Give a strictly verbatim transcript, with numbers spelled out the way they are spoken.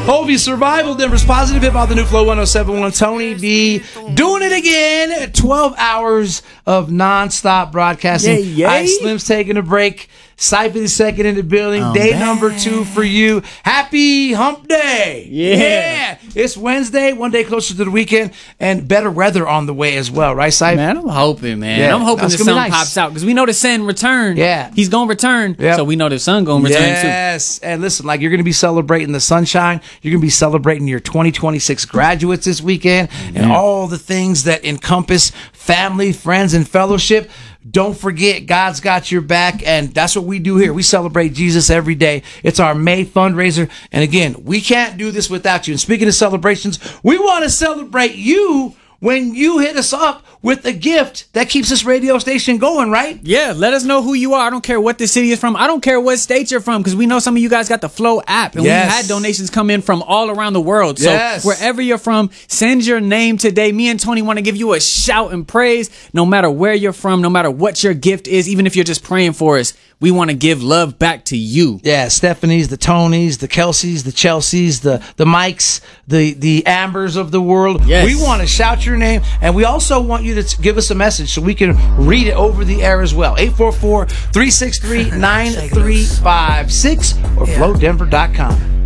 Hovey Survival, Denver's Positive Hip Hop, the new Flow one oh seven point one. Tony B doing it again. twelve hours of nonstop broadcasting. Yay, yay. Ice Slim's taking a break. Cypher second in the building. Oh, Day man. number two for you. Happy Hump Day. Yeah. yeah. It's Wednesday, one day closer to the weekend, and better weather on the way as well, right, Cypher? Man, I'm hoping, man. Yeah, I'm hoping that's the gonna sun be nice. pops out because we know the sun return. Yeah. He's going to return. Yep. So we know the sun going to return too. Yes. And listen, like you're going to be celebrating the sunshine. You're going to be celebrating your twenty twenty-six graduates this weekend and all the things that encompass family, friends, and fellowship. Don't forget, God's got your back, and that's what we do here. We celebrate Jesus every day. It's our May fundraiser. And again, we can't do this without you. And speaking of celebrations, we want to celebrate you when you hit us up with a gift that keeps this radio station going, right? Yeah, let us know who you are. I don't care what the city is from. I don't care what state you're from because we know some of you guys got the Flow app. And Yes. we've had donations come in from all around the world. So Yes. wherever you're from, send your name today. Me and Tony want to give you a shout and praise no matter where you're from, no matter what your gift is, even if you're just praying for us. We want to give love back to you. Yeah, Stephanie's, the Tonys, the Kelseys, the Chelseas, the the Mikes, the the Ambers of the world. Yes. We want to shout your name, and we also want you to t- give us a message so we can read it over the air as well. eight four four, three six three, nine three five six or flow denver dot com.